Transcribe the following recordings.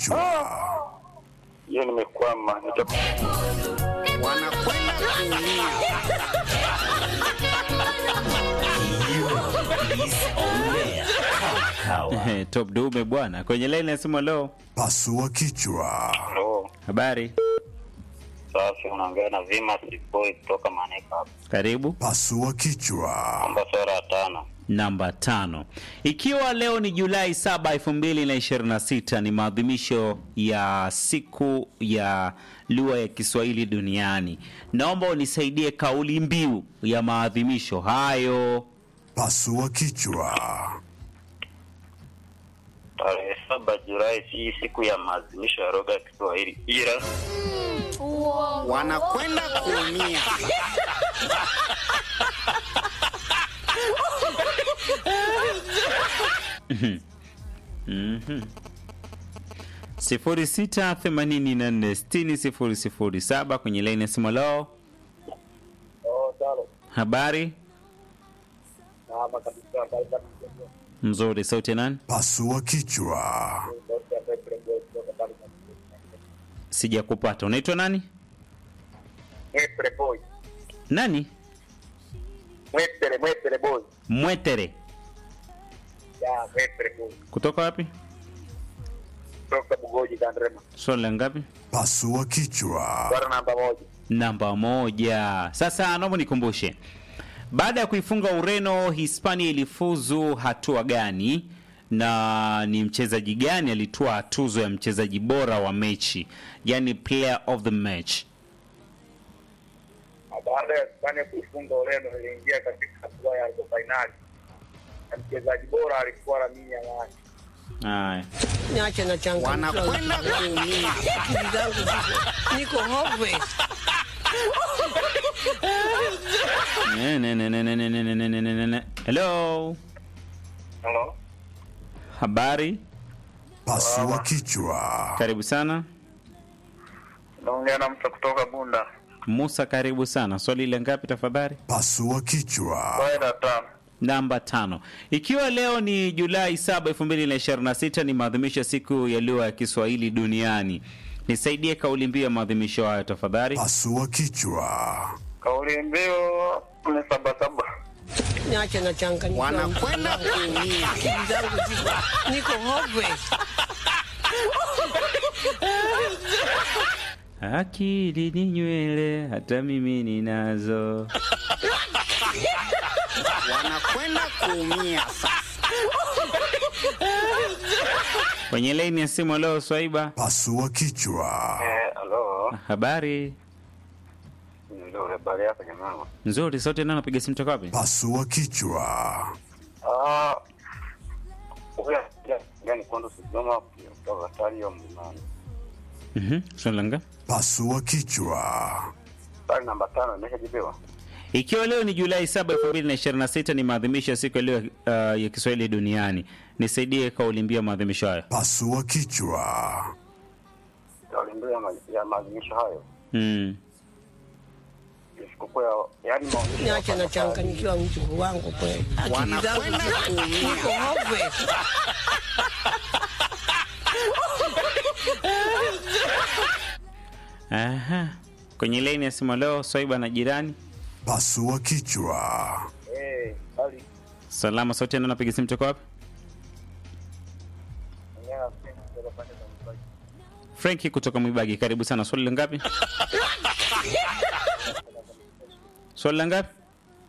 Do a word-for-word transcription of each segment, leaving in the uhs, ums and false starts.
kichwa. Hiyo nimekwama. Wanakwenda kuumia. Top Dume bwana. Kwenye line nasema leo. Pasua kichwa. Hello. Habari. Safi, unaongea na Vima Sipoi kutoka Maneka. Karibu. Pasua kichwa. Namba sura ya tano. Namba tano. Ikiwa leo ni Julai saba elfu mbili na ishirini na sita, ni maadhimisho ya siku ya lugha ya Kiswahili duniani. Naomba unisaidie kauli mbiu ya maadhimisho hayo. Pasua kichwa. Tarehe saba Julai si siku ya maadhimisho ya lugha ya Kiswahili. Ila Wanakwenda kuumia. Mhm. sifuri sita themanini na nne sitini sifuri sifuri saba kwenye line ya simu lao. Habari? Mzuri, sauti nani? Pasua kichwa. Sijakupata. Unaitwa nani? Mwepere boy. Nani? Mwepere, mwepere boy. Mwetere. Ya, mwepere boy. Kutoka wapi? Kutoka Bugoji Kandrema. Swali la ngapi? Pasua kichwa. Bara namba moja. Namba moja. Sasa naomba nikumbushe, baada ya kuifunga Ureno, Hispania ilifuzu hatua gani na ni mchezaji gani alitoa tuzo ya mchezaji bora wa mechi, yani player of the match? Baada ya Hispania kuifunga Ureno, iliingia katika hatua ya robo finali. Mchezaji bora alikuwa Lamine Yamal. Haya. Niache na changamoto. Wanakwenda kuumia. Akili zangu ziko niko hopeless. Ne ne ne ne ne ne ne ne ne ne ne. Hello. Hello. Habari? Pasua kichwa. Karibu sana. Naongea na mtu kutoka Bunda. Musa, karibu sana. Swali la ngapi tafadhali? Pasua kichwa. Baada tano. Namba tano. Ikiwa leo ni Julai saba elfu mbili na ishirini na sita, ni maadhimisho ya siku ya lugha ya Kiswahili duniani. Nisaidie kauli mbiu ya maadhimisho hayo tafadhali. Pasua kichwa. Kauli mbiu ni saba saba. Niache na changamoto. Wanakwenda kuumia. Akili zangu ziko niko hopeless. Akili ni nywele, hata mimi ninazo. Wanakwenda kuumia. Kwenye line ya simu leo, Swaiba. Pasua kichwa. Eh, hello. Habari? Ndio habari yako jamaa. Nzuri, sote nani napiga simu toka wapi? Pasua kichwa. Ah. Oya, yani kondo sijoma kutoka Tario Mlimani. Mhm. Swali la ngapi? Pasua kichwa. Swali namba tano imeshajibiwa. Ikiwa leo ni Julai saba elfu mbili na ishirini na sita, ni maadhimisho ya siku ya lugha uh, ya Kiswahili duniani. Nisaidie kauli mbiu ya maadhimisho hayo. Pasua kichwa. Kauli mbiu ya ma- ya maadhimisho hayo. Mm. Ni sikukuu ya yani maonyesho. Niache na changanyikiwa mjukuu wangu kweli. Akili zangu Wanakwenda ziko kuumia. niko hopeless. Aha. Kwenye line ya simu leo, Swaiba na jirani. Pasua kichwa. Eh, hali Salama, sote nani napiga simu toka wapi? nyama kutoka pande za Mbaji. Frankie kutoka Mwibagi, karibu sana. Swali la ngapi? Swali la ngapi?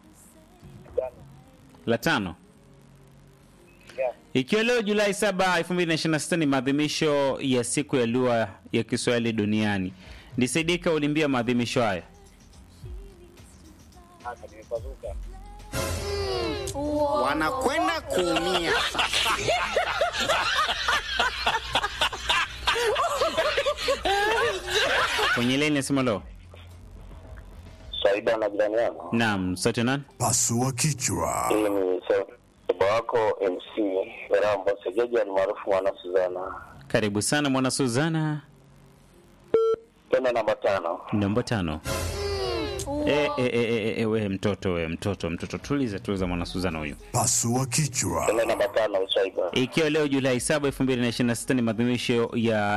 La tano. Yeah. Ikiwa leo Julai saba elfu mbili na ishirini na sita, ni maadhimisho ya siku ya lugha ya Kiswahili duniani. Nisaidie kauli mbiu ya maadhimisho haya. Hata nimepazuka. Wanakwenda kuumia. Kwenye line ya simu leo. Saida na jirani yangu. Naam, sote nani? Pasua kichwa. Hii ni baba wako M C Rambo Sejeji almaarufu mwana Suzana. Karibu sana mwana Suzana. Tena namba tano. Namba tano. Eh eh eh eh eh, we mtoto we mtoto mtoto tuliza tuliza mwana Suzana huyu. Pasua kichwa. Tena namba tano Saida. Ikiwa leo Julai saba elfu mbili na ishirini na sita, ni maadhimisho ya